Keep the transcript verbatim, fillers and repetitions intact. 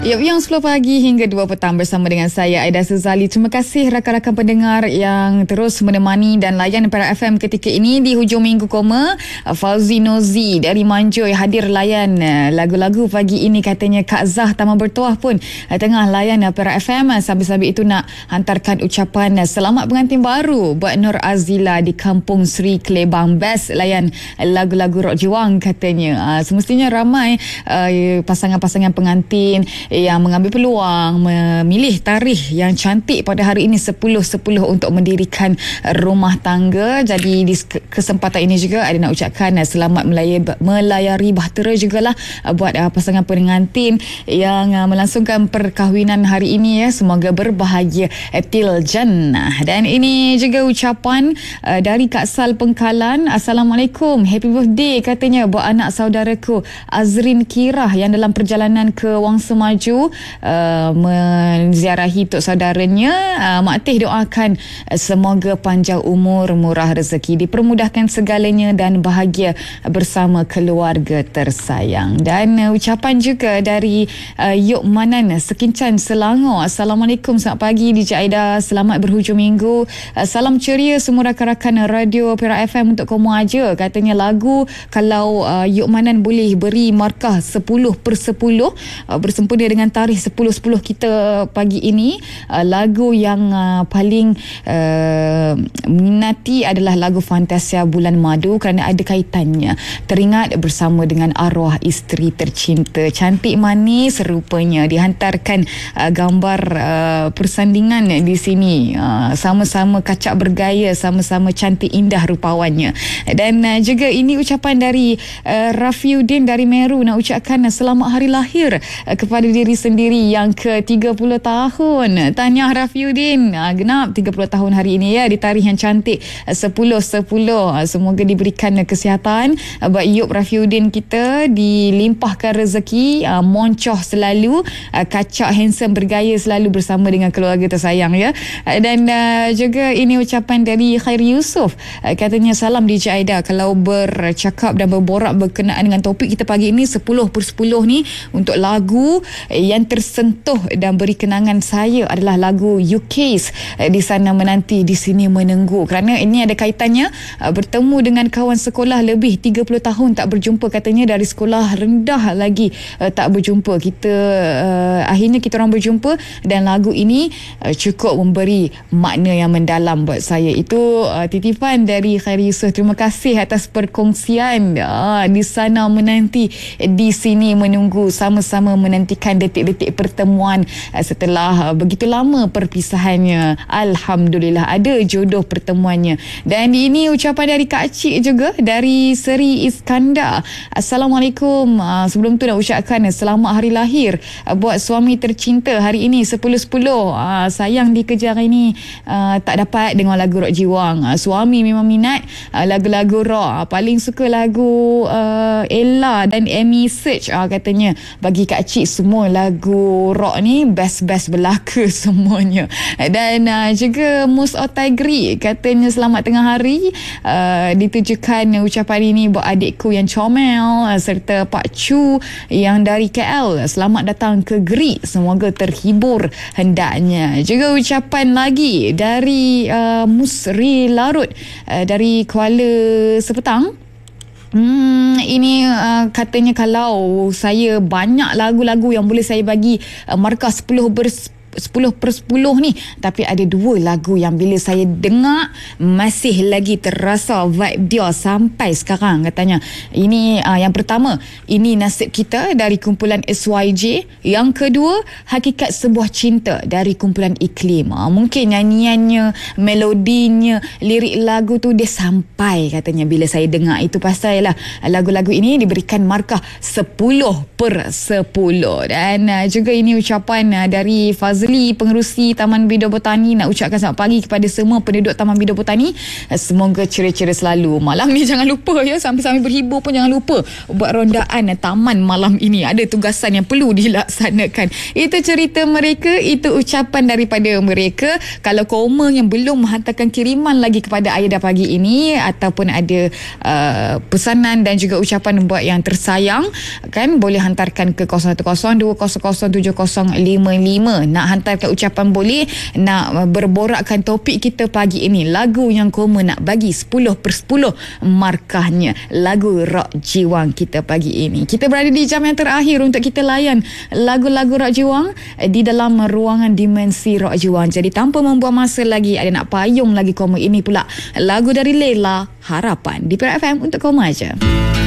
Yap, yang sepuluh pagi hingga dua petang bersama dengan saya Aida Suzali. Terima kasih rakan-rakan pendengar yang terus menemani dan layan Perak F M ketika ini di hujung minggu koma. Fauzi Nozi dari Manjoy hadir layan lagu-lagu pagi ini. Katanya Kak Zah Taman Bertuah pun tengah layan Perak F M. Sabi-sabi itu nak hantarkan ucapan selamat pengantin baru buat Nur Azila di Kampung Sri Klebang. Best layan lagu-lagu rock jiwang katanya. Semestinya ramai uh, pasangan-pasangan pengantin yang mengambil peluang memilih tarikh yang cantik pada hari ini sepuluh sepuluh untuk mendirikan rumah tangga. Jadi di kesempatan ini juga ada nak ucapkan selamat melayari, melayari bahtera jugalah buat pasangan pengantin yang melangsungkan perkahwinan hari ini ya. Semoga berbahagia til jannah. Dan ini juga ucapan dari Kak Sal Pengkalan. Assalamualaikum, happy birthday katanya buat anak saudaraku Azrin Kirah yang dalam perjalanan ke Wangsa Maju uh, menziarahi tok saudaranya. uh, Mak Teh doakan uh, semoga panjang umur, murah rezeki, dipermudahkan segalanya dan bahagia bersama keluarga tersayang. Dan uh, ucapan juga dari uh, Yok Manan Sekincan Selangor. Assalamualaikum, selamat pagi D J Aida, selamat berhujung minggu. uh, Salam ceria semua rakan-rakan radio Perak F M untuk kamu aja. Katanya lagu kalau uh, Yok Manan boleh beri markah sepuluh per sepuluh uh, bersempena dengan tarikh sepuluh sepuluh kita pagi ini, uh, lagu yang uh, paling uh, minati adalah lagu Fantasia Bulan Madu kerana ada kaitannya teringat bersama dengan arwah isteri tercinta. Cantik manis rupanya. Dihantarkan uh, gambar uh, persandingan di sini, uh, sama-sama kacak bergaya, sama-sama cantik indah rupawannya. Dan uh, juga ini ucapan dari uh, Rafiuddin dari Meru, nak ucapkan uh, selamat hari lahir uh, kepada diri sendiri yang ke tiga puluh tahun. Tahniah Rafiuddin, uh, genap tiga puluh tahun hari ini ya, di tarikh yang cantik uh, sepuluh sepuluh. Uh, semoga diberikan uh, kesihatan uh, buat Yop Rafiuddin kita, dilimpahkan rezeki, uh, moncoh selalu, uh, kacak handsome bergaya selalu bersama dengan keluarga tersayang ya. Uh, dan uh, juga ini ucapan dari Khair Yusof, uh, katanya salam D J Aida, kalau bercakap dan berborak berkenaan dengan topik kita pagi ini sepuluh per sepuluh ni, untuk lagu yang tersentuh dan beri kenangan saya adalah lagu U K's Di Sana Menanti Di Sini Menunggu, kerana ini ada kaitannya bertemu dengan kawan sekolah lebih tiga puluh tahun tak berjumpa. Katanya dari sekolah rendah lagi tak berjumpa kita, uh, akhirnya kita orang berjumpa dan lagu ini uh, cukup memberi makna yang mendalam buat saya. Itu uh, titipan dari Khair Yusof. Terima kasih atas perkongsian. uh, Di Sana Menanti Di Sini Menunggu, sama-sama menantikan detik-detik pertemuan uh, setelah uh, begitu lama perpisahannya. Alhamdulillah ada jodoh pertemuannya. Dan ini ucapan dari Kak Cik juga, dari Seri Iskandar. Assalamualaikum, uh, sebelum tu nak ucapkan selamat hari lahir uh, buat suami tercinta hari ini sepuluh sepuluh. uh, Sayang di kerja hari ini uh, tak dapat dengar lagu rock jiwang. uh, Suami memang minat uh, lagu-lagu rock, uh, paling suka lagu uh, Ella dan Amy Search. uh, Katanya bagi Kak Cik semua lagu rock ni best-best belaka semuanya. Dan uh, juga Mus Otaigri katanya selamat tengah hari, uh, ditujukan ucapan ini buat adikku yang comel, uh, serta Pak Chu yang dari K L. Selamat datang ke Geri, semoga terhibur hendaknya. Juga ucapan lagi dari uh, Musri Larut uh, dari Kuala Sepetang. Hmm, ini uh, katanya kalau saya banyak lagu-lagu yang boleh saya bagi uh, markah sepuluh ber sepuluh per sepuluh ni, tapi ada dua lagu yang bila saya dengar masih lagi terasa vibe dia sampai sekarang. Katanya ini uh, yang pertama, Ini Nasib Kita dari kumpulan S Y J. Yang kedua, Hakikat Sebuah Cinta dari kumpulan Iklim. uh, Mungkin nyanyiannya, melodinya, lirik lagu tu dia sampai katanya bila saya dengar. Itu pasal lah lagu-lagu ini diberikan markah sepuluh per sepuluh. Dan uh, juga ini ucapan uh, dari Fazal Fazli, pengerusi Taman Bidor Botani, nak ucapkan selamat pagi kepada semua penduduk Taman Bidor Botani. Semoga ceria-ceria selalu. Malam ni jangan lupa ya, sambil-sambil berhibur pun jangan lupa buat rondaan taman malam ini. Ada tugasan yang perlu dilaksanakan. Itu cerita mereka, itu ucapan daripada mereka. Kalau koma yang belum menghantarkan kiriman lagi kepada Aida pagi ini, ataupun ada uh, pesanan dan juga ucapan buat yang tersayang, kan, boleh hantarkan ke kosong satu kosong dua kosong kosong tujuh kosong lima lima. Nak hantarkan ucapan boleh, nak berborakkan topik kita pagi ini, lagu yang koma nak bagi sepuluh per sepuluh markahnya, lagu rock jiwang kita pagi ini. Kita berada di jam yang terakhir untuk kita layan lagu-lagu rock jiwang di dalam ruangan dimensi rock jiwang. Jadi tanpa membuang masa lagi, ada nak payung lagi koma ini pula, lagu dari Lela, Harapan di Perak F M untuk koma aja.